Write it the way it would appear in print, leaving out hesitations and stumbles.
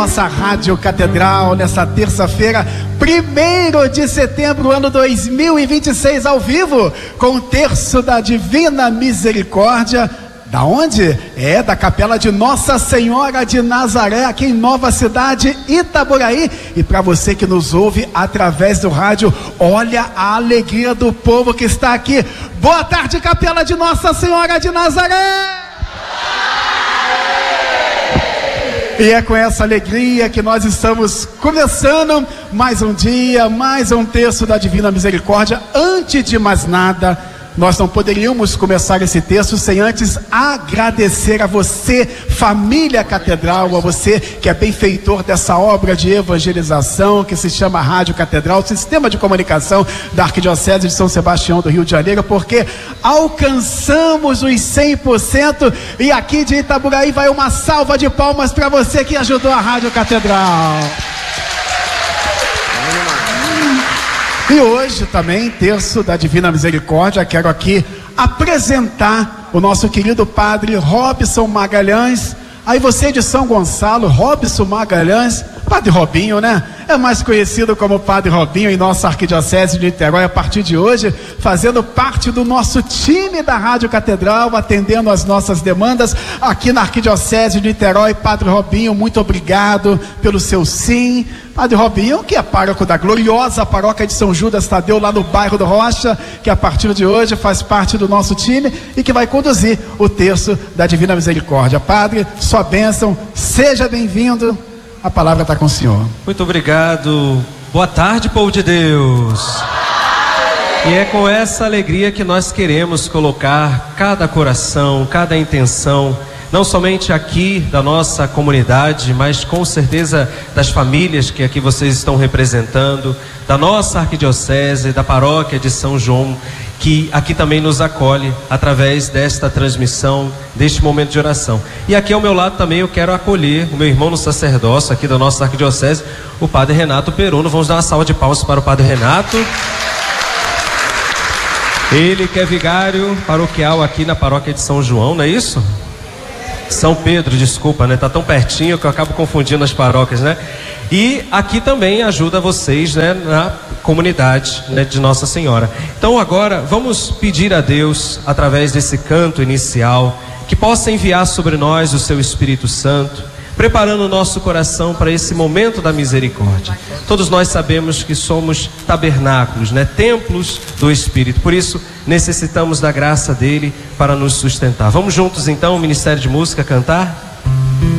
Nossa Rádio Catedral, nessa terça-feira, 1º de setembro, ano 2026, ao vivo, com o terço da Divina Misericórdia. Da onde? É da Capela de Nossa Senhora de Nazaré, aqui em Nova Cidade, Itaboraí. E para você que nos ouve através do rádio, olha a alegria do povo que está aqui. Boa tarde, Capela de Nossa Senhora de Nazaré! E é com essa alegria que nós estamos começando mais um dia, mais um terço da Divina Misericórdia. Antes de mais nada, nós não poderíamos começar esse texto sem antes agradecer a você, família Catedral, a você que é benfeitor dessa obra de evangelização que se chama Rádio Catedral, sistema de comunicação da Arquidiocese de São Sebastião do Rio de Janeiro, porque alcançamos os 100%, e aqui de Itaboraí vai uma salva de palmas para você que ajudou a Rádio Catedral. E hoje também, terço da Divina Misericórdia, quero aqui apresentar o nosso querido padre Robson Magalhães. Aí você de São Gonçalo, Robson Magalhães, Padre Robinho, né? É mais conhecido como Padre Robinho em nossa Arquidiocese de Niterói, a partir de hoje, fazendo parte do nosso time da Rádio Catedral, atendendo as nossas demandas aqui na Arquidiocese de Niterói. Padre Robinho, muito obrigado pelo seu sim. Padre Robinho, que é pároco da gloriosa paróquia de São Judas Tadeu, lá no bairro do Rocha, que a partir de hoje faz parte do nosso time e que vai conduzir o terço da Divina Misericórdia. Padre, sua bênção, seja bem-vindo. A palavra está com o senhor. Muito obrigado. Boa tarde, povo de Deus. E é com essa alegria que nós queremos colocar cada coração, cada intenção, não somente aqui da nossa comunidade, mas com certeza das famílias que aqui vocês estão representando, da nossa arquidiocese, da paróquia de São João, que aqui também nos acolhe através desta transmissão, deste momento de oração. E aqui ao meu lado também eu quero acolher o meu irmão no sacerdócio aqui da nossa arquidiocese, o Padre Renato Peruno. Vamos dar uma salva de palmas para o Padre Renato. Ele que é vigário paroquial aqui na paróquia de São João, não é isso? São Pedro, desculpa, né? Tá tão pertinho que eu acabo confundindo as paróquias, né? E aqui também ajuda vocês, né, na comunidade, né, de Nossa Senhora. Então agora vamos pedir a Deus, através desse canto inicial, que possa enviar sobre nós o seu Espírito Santo, preparando o nosso coração para esse momento da misericórdia. Todos nós sabemos que somos tabernáculos, né? Templos do Espírito. Por isso necessitamos da graça dele para nos sustentar. Vamos juntos então, o Ministério de Música, cantar?